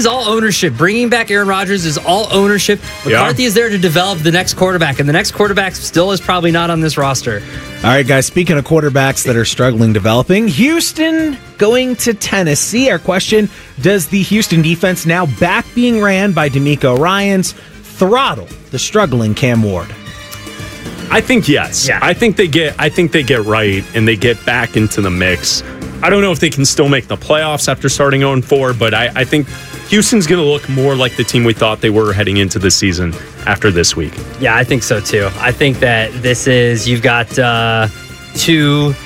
is all ownership. Bringing back Aaron Rodgers is all ownership. McCarthy is there to develop the next quarterback, and the next quarterback still is probably not on this roster. All right, guys, speaking of quarterbacks that are struggling developing, Houston going to Tennessee. Our question, does the Houston defense, now back being ran by DeMeco Ryans, throttle the struggling Cam Ward? I think yes. Yeah. I think they get right and they get back into the mix. I don't know if they can still make the playoffs after starting 0-4, but I think Houston's going to look more like the team we thought they were heading into the season after this week. Yeah, I think so too. I think that this is, you've got two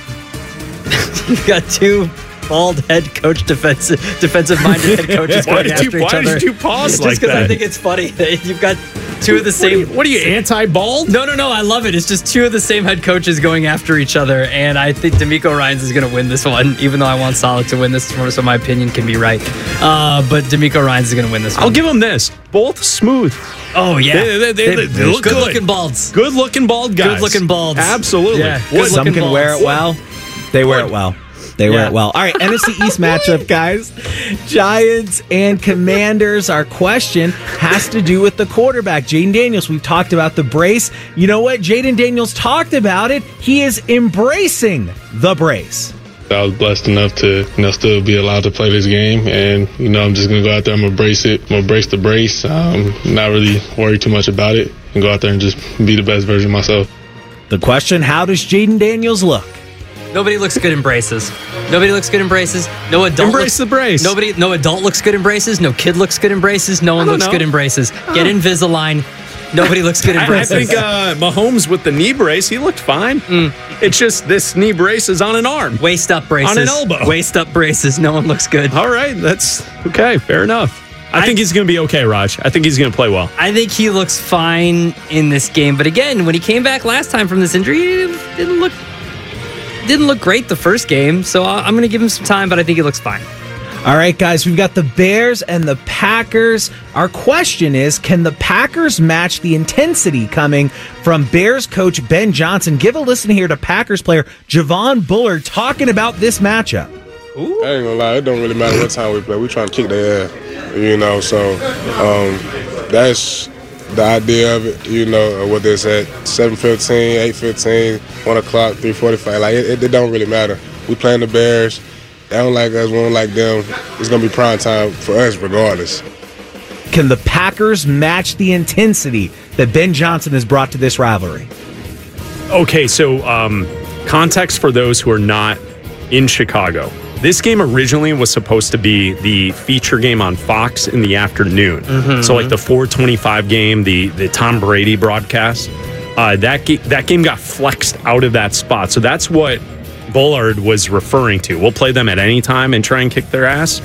bald head coach, defensive-minded head coaches going after each other. Why did you pause like just because that? I think it's funny that you've got two of the same. What are you, anti-bald? No. I love it. It's just two of the same head coaches going after each other, and I think DeMeco Ryans is going to win this one, even though I want Saleh to win this one, so my opinion can be right. But DeMeco Ryans is going to win this one. I'll give them this. Both smooth. Oh, yeah. They look good. Good-looking balds. Good-looking bald guys. Good-looking balds. Absolutely. Yeah. Some can wear it well. They wear it well. They wear it well. All right, NFC East matchup, guys. Giants and Commanders. Our question has to do with the quarterback, Jayden Daniels. We've talked about the brace. You know what? Jayden Daniels talked about it. He is embracing the brace. I was blessed enough to, still be allowed to play this game. And, I'm just going to go out there. I'm going to brace it. I'm going to brace the brace. Not really worry too much about it and go out there and just be the best version of myself. The question, how does Jayden Daniels look? Nobody looks good in braces. No adult Embrace the brace. No adult looks good in braces. No kid looks good in braces. No one looks good in braces. Get Invisalign. Nobody looks good in braces. I think Mahomes with the knee brace, he looked fine. It's just this knee brace is on an arm. Waist up braces. On an elbow. Waist up braces. No one looks good. All right, that's okay. Fair enough. I think he's going to be okay, Raj. I think he's going to play well. I think he looks fine in this game. But again, when he came back last time from this injury, he didn't look great the first game. So I'm going to give him some time, but I think he looks fine. All right, guys, we've got the Bears and the Packers. Our question is, can the Packers match the intensity coming from Bears coach Ben Johnson? Give a listen here to Packers player Javon Bullard talking about this matchup. Ooh. I ain't gonna lie, it don't really matter what time we play. We trying to kick their ass, so that's the idea of it, whether it's at 7:15, 8:15, 1 o'clock, 3:45, like it don't really matter. We playing the Bears. They don't like us, we don't like them. It's going to be prime time for us regardless. Can the Packers match the intensity that Ben Johnson has brought to this rivalry? Okay, so context for those who are not in Chicago. This game originally was supposed to be the feature game on Fox in the afternoon. Mm-hmm. So like the 4:25 game, the Tom Brady broadcast, that game got flexed out of that spot. So that's what Bullard was referring to. We'll play them at any time and try and kick their ass.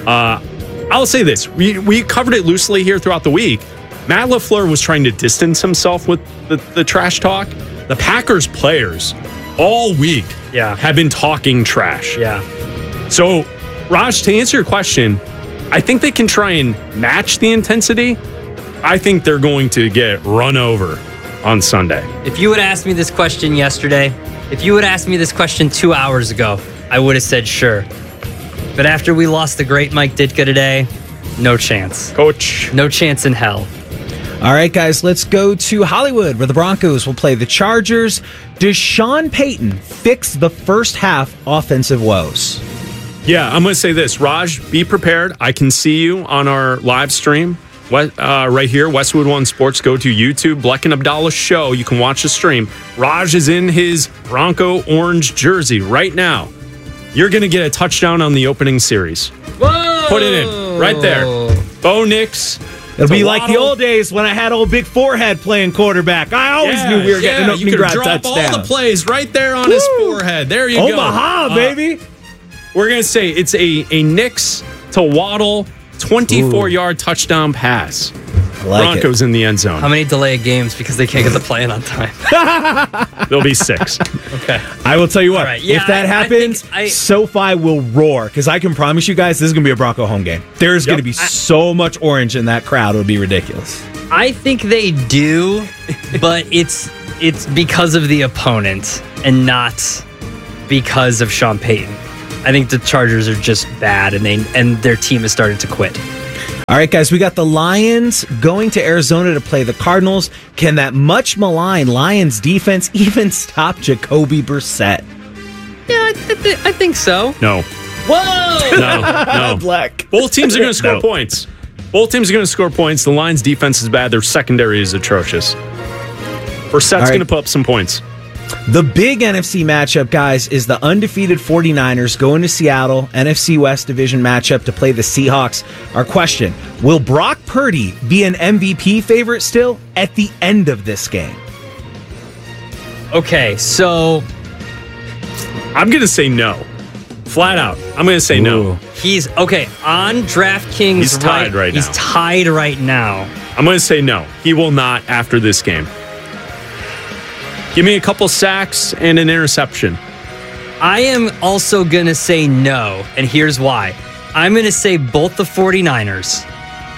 I'll say this. We covered it loosely here throughout the week. Matt LaFleur was trying to distance himself with the trash talk. The Packers players all week have been talking trash. Yeah. So, Raj, to answer your question, I think they can try and match the intensity. I think they're going to get run over on Sunday. If you had asked me this question yesterday, if you had asked me this question 2 hours ago, I would have said sure. But after we lost the great Mike Ditka today, no chance. Coach. No chance in hell. All right, guys, let's go to Hollywood, where the Broncos will play the Chargers. Does Sean Payton fix the first half offensive woes? Yeah, I'm going to say this. Raj, be prepared. I can see you on our live stream right here, Westwood One Sports. Go to YouTube, Bleck and Abdallah Show. You can watch the stream. Raj is in his Bronco orange jersey right now. You're going to get a touchdown on the opening series. Whoa! Put it in right there. Bo Nix. It'll be like the old days when I had old Big Forehead playing quarterback. I always knew we were getting an opening drive touchdown. You could drop all the plays right there on his forehead. There you go. Omaha, baby. We're going to say it's a Nix to Waddle 24-yard touchdown pass. Broncos in the end zone. How many delayed games because they can't get the play in on time? There'll be 6. Okay. I will tell you what. Right. Yeah, if that happens, SoFi will roar, because I can promise you guys this is going to be a Bronco home game. There's going to be so much orange in that crowd. It'll be ridiculous. I think they do, but it's because of the opponent and not because of Sean Payton. I think the Chargers are just bad, and their team has started to quit. All right, guys, we got the Lions going to Arizona to play the Cardinals. Can that much maligned Lions defense even stop Jacoby Brissett? Yeah, I think so. No. Whoa! No. Black. Both teams are going to score points. Both teams are going to score points. The Lions' defense is bad. Their secondary is atrocious. Brissett's going to put up some points. The big NFC matchup, guys, is the undefeated 49ers going to Seattle, NFC West division matchup to play the Seahawks. Our question, will Brock Purdy be an MVP favorite still at the end of this game? Okay, so I'm going to say no. Flat out. I'm going to say no. He's okay on DraftKings. He's tied right now. He's tied right now. I'm going to say no. He will not after this game. Give me a couple sacks and an interception. I am also going to say no, and here's why. I'm going to say both the 49ers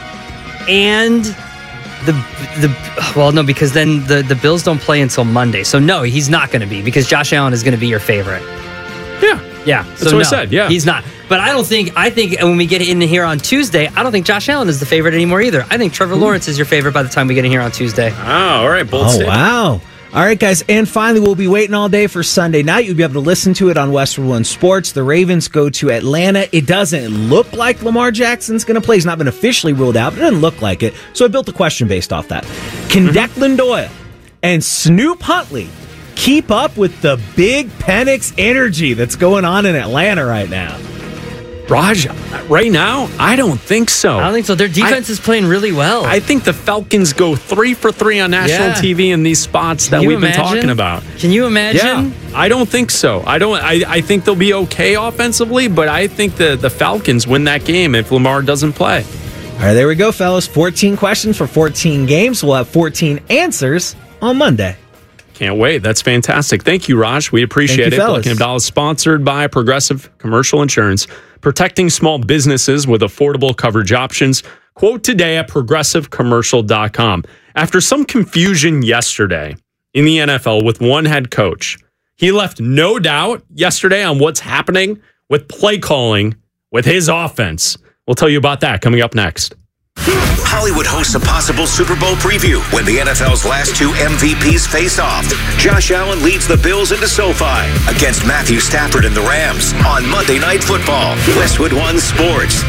and well, no, because then the Bills don't play until Monday. So no, he's not going to be, because Josh Allen is going to be your favorite. Yeah. That's what I said. Yeah. He's not. But I think when we get in here on Tuesday, I don't think Josh Allen is the favorite anymore either. I think Trevor Lawrence is your favorite by the time we get in here on Tuesday. Oh, all right. Bold statement. Wow. All right, guys. And finally, we'll be waiting all day for Sunday night. You'll be able to listen to it on Westwood One Sports. The Ravens go to Atlanta. It doesn't look like Lamar Jackson's going to play. He's not been officially ruled out, but it doesn't look like it. So I built a question based off that. Can Declan Doyle and Snoop Huntley keep up with the big Penix energy that's going on in Atlanta right now? Raj, right now, I don't think so. I don't think so. Their defense is playing really well. I think the Falcons go 3 for 3 on national TV in these spots that we've been talking about. Can you imagine? Yeah, I don't think so. I think they'll be okay offensively, but I think the Falcons win that game if Lamar doesn't play. All right, there we go, fellas. 14 questions for 14 games. We'll have 14 answers on Monday. Can't wait. That's fantastic. Thank you, Raj. We appreciate it. Black & Abdallah is sponsored by Progressive Commercial Insurance, protecting small businesses with affordable coverage options. Quote today at progressivecommercial.com. After some confusion yesterday in the NFL with one head coach, he left no doubt yesterday on what's happening with play calling with his offense. We'll tell you about that coming up next. Hollywood hosts a possible Super Bowl preview when the NFL's last two MVPs face off. Josh Allen leads the Bills into SoFi against Matthew Stafford and the Rams on Monday Night Football. Westwood One Sports.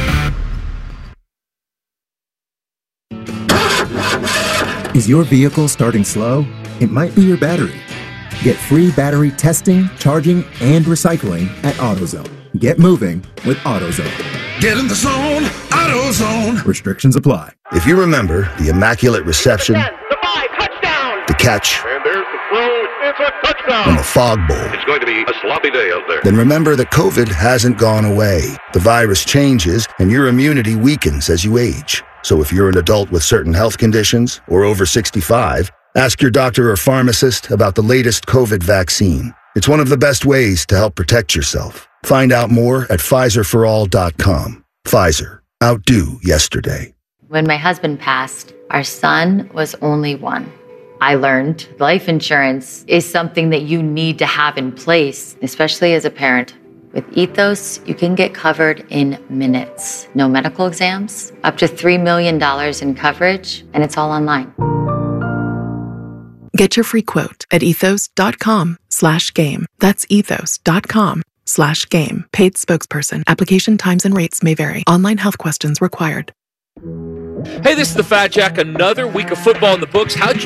Is your vehicle starting slow? It might be your battery. Get free battery testing, charging, and recycling at AutoZone. Get moving with AutoZone. Get in the zone, AutoZone. Restrictions apply. If you remember the immaculate reception, the catch, And there's the throw. It's a touchdown. and the fog bowl, It's going to be a sloppy day out there. then remember that COVID hasn't gone away. The virus changes and your immunity weakens as you age. So if you're an adult with certain health conditions or over 65, ask your doctor or pharmacist about the latest COVID vaccine. It's one of the best ways to help protect yourself. Find out more at PfizerForAll.com. Pfizer. Outdo yesterday. When my husband passed, our son was only one. I learned life insurance is something that you need to have in place, especially as a parent. With Ethos, you can get covered in minutes. No medical exams, up to $3 million in coverage, and it's all online. Get your free quote at ethos.com/game. That's ethos.com/game. Paid spokesperson. Application times and rates may vary. Online health questions required. Hey, this is the Fat Jack. Another week of football in the books. How'd you